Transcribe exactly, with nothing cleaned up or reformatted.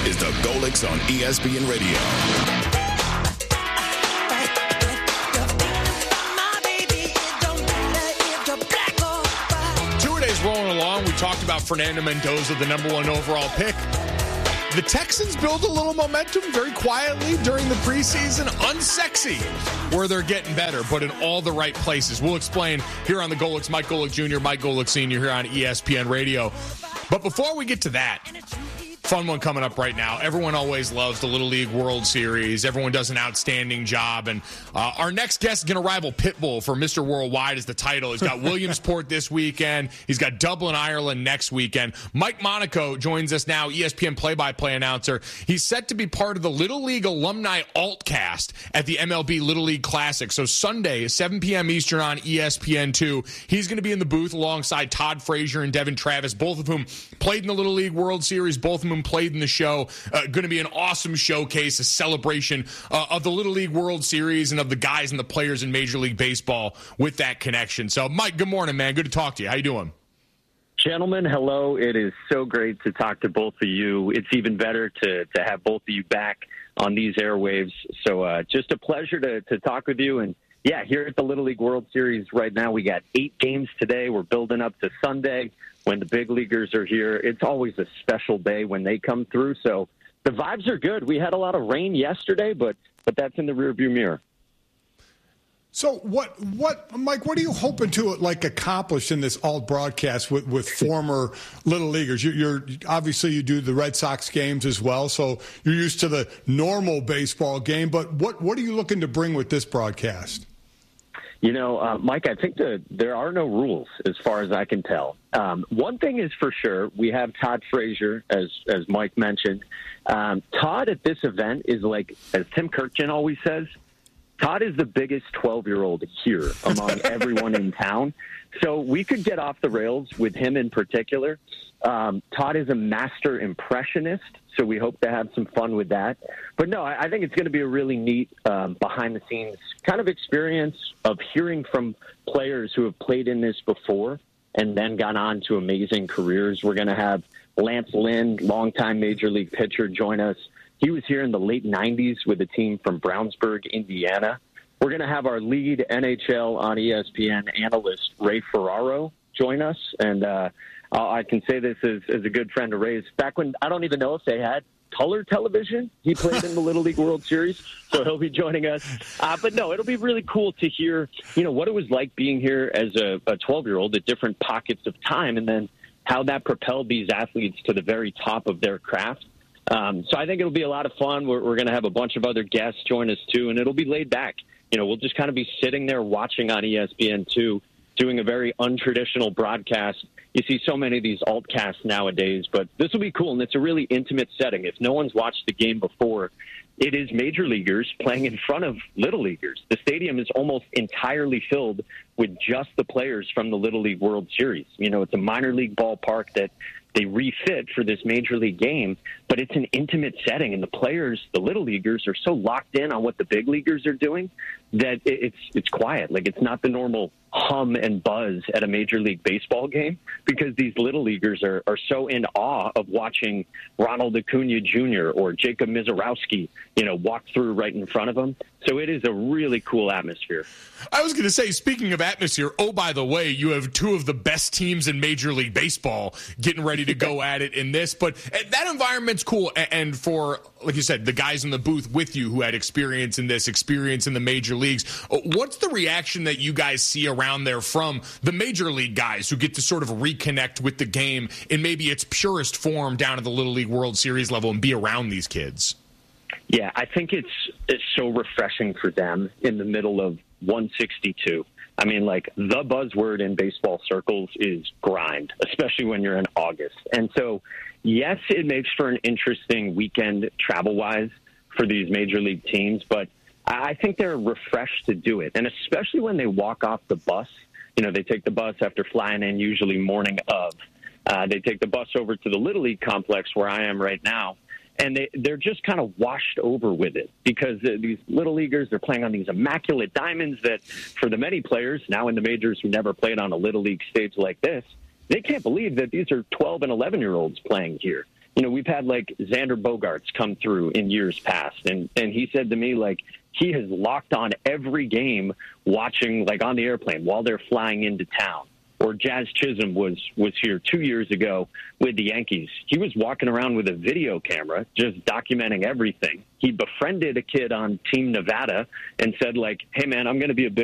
is the Golics on E S P N Radio. Two-a-days rolling along. We talked about Fernando Mendoza, the number one overall pick. The Texans build a little momentum very quietly during the preseason. Unsexy, where they're getting better, but in all the right places. We'll explain here on the Golics. Mike Golic Junior, Mike Golic Senior here on E S P N Radio. But before we get to that, fun one coming up right now. Everyone always loves the Little League World Series. Everyone does an outstanding job. And uh, our next guest is going to rival Pitbull for Mister Worldwide as the title. He's got Williamsport this weekend. He's got Dublin, Ireland next weekend. Mike Monaco joins us now, E S P N play-by-play announcer. He's set to be part of the Little League Alumni Altcast at the M L B Little League Classic. So Sunday, seven p.m. Eastern on E S P N two. He's going to be in the booth alongside Todd Frazier and Devin Travis, both of whom played in the Little League World Series, both of whom played in the show. Uh, going to be an awesome showcase, a celebration uh, of the Little League World Series and of the guys and the players in Major League Baseball with that connection. So, Mike, good morning, man. Good to talk to you. How you doing? Gentlemen, hello. It is so great to talk to both of you. It's even better to, to have both of you back on these airwaves. So uh, just a pleasure to, to talk with you. And, yeah, here at the Little League World Series right now, we got eight games today. We're building up to Sunday when the big leaguers are here. It's always a special day when they come through. So the vibes are good. We had a lot of rain yesterday, but but that's in the rearview mirror. So what, what, Mike, what are you hoping to like accomplish in this alt broadcast with, with former Little Leaguers? You, you're obviously you do the Red Sox games as well, so you're used to the normal baseball game. But what, what are you looking to bring with this broadcast? You know, uh, Mike, I think that there are no rules as far as I can tell. Um, one thing is for sure, we have Todd Frazier, as as Mike mentioned. Um, Todd at this event is like, as Tim Kirkjian always says, Todd is the biggest twelve-year-old here among everyone in town. So we could get off the rails with him in particular. Um, Todd is a master impressionist, so we hope to have some fun with that. But no, I, I think it's going to be a really neat um, behind-the-scenes kind of experience of hearing from players who have played in this before and then gone on to amazing careers. We're going to have Lance Lynn, longtime Major League pitcher, join us. He was here in the late nineties with a team from Brownsburg, Indiana. We're going to have our lead N H L on E S P N analyst, Ray Ferraro, join us. And uh, I can say this as, as a good friend of Ray's. Back when, I don't even know if they had color television, he played in the Little League World Series, so he'll be joining us. Uh, but no, it'll be really cool to hear, you know, what it was like being here as a, a twelve-year-old at different pockets of time, and then how that propelled these athletes to the very top of their craft. Um, so I think it'll be a lot of fun. We're, we're going to have a bunch of other guests join us, too, and it'll be laid back. You know, we'll just kind of be sitting there watching on E S P N two, doing a very untraditional broadcast. You see so many of these altcasts nowadays, but this will be cool, and it's a really intimate setting. If no one's watched the game before, it is major leaguers playing in front of little leaguers. The stadium is almost entirely filled with just the players from the Little League World Series. You know, it's a minor league ballpark that they refit for this major league game, but it's an intimate setting, and the players, the little leaguers, are so locked in on what the big leaguers are doing that it's it's quiet. Like, it's not the normal hum and buzz at a Major League Baseball game, because these little leaguers are, are so in awe of watching Ronald Acuna Junior or Jacob Mizorowski, you know, walk through right in front of them. So it is a really cool atmosphere. I was going to say, speaking of atmosphere, oh, by the way, you have two of the best teams in Major League Baseball getting ready to go at it in this. But that environment's cool. And for, like you said, the guys in the booth with you who had experience in this, experience in the major leagues, what's the reaction that you guys see around there from the major league guys who get to sort of reconnect with the game in maybe its purest form down at the Little League World Series level and be around these kids? Yeah, I think it's it's so refreshing for them in the middle of one sixty-two. I mean, like, the buzzword in baseball circles is grind, especially when you're in August. And so, yes, it makes for an interesting weekend travel-wise for these major league teams, but I think they're refreshed to do it. And especially when they walk off the bus, you know, they take the bus after flying in, usually morning of. Uh, they take the bus over to the Little League complex where I am right now, and they, they're just kind of washed over with it, because uh, these little leaguers, they're playing on these immaculate diamonds that, for the many players now in the majors who never played on a Little League stage like this, they can't believe that these are twelve and eleven-year-olds playing here. you know, we've had like Xander Bogaerts come through in years past. And, and he said to me, like, he has locked on every game watching, like, on the airplane while they're flying into town. Or Jazz Chisholm was, was here two years ago with the Yankees. He was walking around with a video camera, just documenting everything. He befriended a kid on Team Nevada and said, like, hey, man, I'm going to be a big